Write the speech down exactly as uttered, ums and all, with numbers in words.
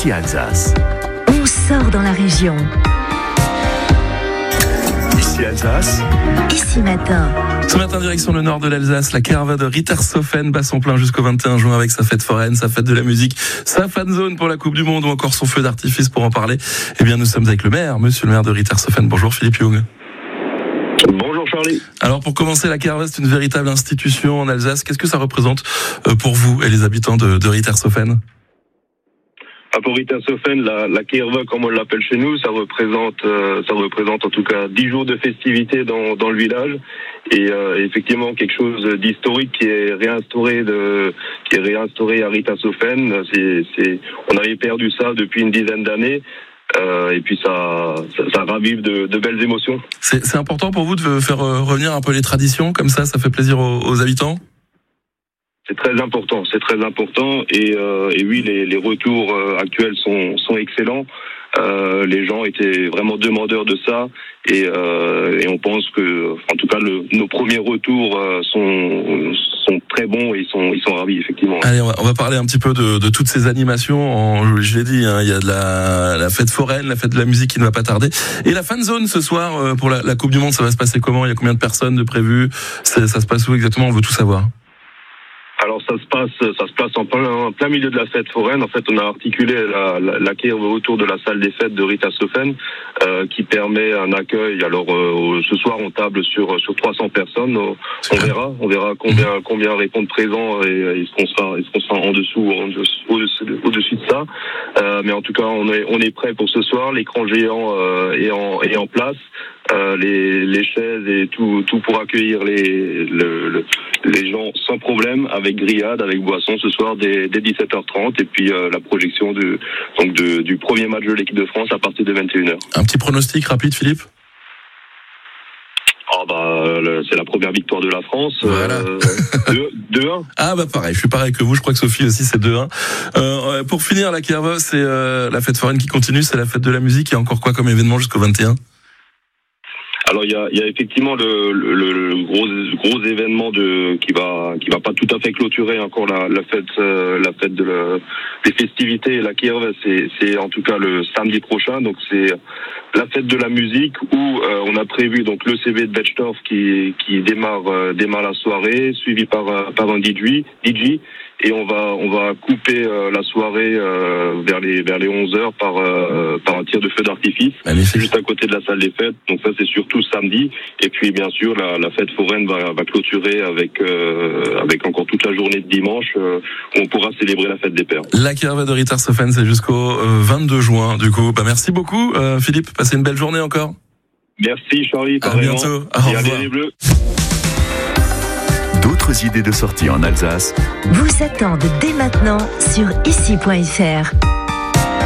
Ici Alsace. On sort dans la région. Ici Alsace. Ici matin. Ce matin, direction le nord de l'Alsace, la caravane de Rittershofen bat son plein jusqu'au vingt et un juin avec sa fête foraine, sa fête de la musique, sa fan zone pour la Coupe du Monde ou encore son feu d'artifice. Pour en parler, eh bien, nous sommes avec le maire, monsieur le maire de Rittershofen. Bonjour Philippe Young. Bonjour Charlie. Alors pour commencer, la caravane c'est une véritable institution en Alsace. Qu'est-ce que ça représente pour vous et les habitants de, de Rittershofen ? Ah, pour Rittershofen, la, la Keerwa, comme on l'appelle chez nous, ça représente, euh, ça représente en tout cas dix jours de festivités dans, dans le village et euh, effectivement quelque chose d'historique qui est réinstauré de, qui est réinstauré à Rittershofen. C'est, c'est, on avait perdu ça depuis une dizaine d'années. Euh, et puis ça, ça, ça ravive de, de belles émotions. C'est, c'est important pour vous de faire revenir un peu les traditions comme ça, ça fait plaisir aux, aux habitants ? C'est très important, c'est très important et, euh, et oui, les, les retours euh, actuels sont, sont excellents. Euh, les gens étaient vraiment demandeurs de ça et, euh, et on pense que, en tout cas, le, nos premiers retours euh, sont, sont très bons et ils sont, ils sont ravis effectivement. Allez, on va, on va parler un petit peu de, de toutes ces animations. En, je l'ai dit, hein, il y a de la, la fête foraine, la fête de la musique qui ne va pas tarder et la fan zone ce soir euh, pour la, la Coupe du Monde. Ça va se passer comment ? Il y a combien de personnes de prévues ? Ça, ça se passe où exactement ? On veut tout savoir. Alors ça se passe, ça se passe en plein, en plein milieu de la fête foraine. En fait, on a articulé la, la, la Keerwa autour de la salle des fêtes de Rittershofen, euh, qui permet un accueil. Alors euh, ce soir, on table sur sur trois cents personnes. On verra, on verra combien combien répondent présents et est-ce qu'on sera est-ce qu'on sera en dessous ou en dessous, au-dessus, au-dessus de ça. Euh, mais en tout cas, on est on est prêt pour ce soir. L'écran géant euh, est en est en place. Euh, les, les chaises et tout, tout pour accueillir les, le, le, les gens sans problème, avec grillade, avec boisson ce soir dès, dès dix-sept heures trente et puis euh, la projection de, donc de, du premier match de l'équipe de France à partir de vingt et une heures. Un petit pronostic rapide, Philippe ? Ah bah le, c'est la première victoire de la France. Voilà. Euh, deux un. Ah bah pareil, je suis pareil que vous. Je crois que Sophie aussi c'est deux un. Euh, pour finir, la Keerwa, c'est euh, la fête foraine qui continue, c'est la fête de la musique. Il y a encore quoi comme événement jusqu'au vingt et un ? Alors il y a, il y a effectivement le, le, le gros gros événement de qui va qui va pas tout à fait clôturer encore la, la fête euh, la fête de la, des festivités. La Keerwa, c'est c'est en tout cas le samedi prochain. Donc c'est la fête de la musique où euh, on a prévu donc le C V de Betzdorf qui qui démarre euh, démarre la soirée, suivi par euh, par un D J D J. Et on va on va couper euh, la soirée euh, vers les vers les onze heures par euh, par un tir de feu d'artifice. Magnifique. Juste à côté de la salle des fêtes. Donc ça c'est surtout samedi. Et puis bien sûr la, la fête foraine va, va clôturer avec euh, avec encore toute la journée de dimanche euh, où on pourra célébrer la fête des pères. La Keerwa de Rittershofen, c'est jusqu'au euh, vingt-deux juin. Du coup, bah merci beaucoup euh, Philippe. Passez une belle journée encore. Merci Charlie. À bientôt. Au revoir. Et allez les Bleus. D'autres idées de sortie en Alsace vous attendent dès maintenant sur ici point f r.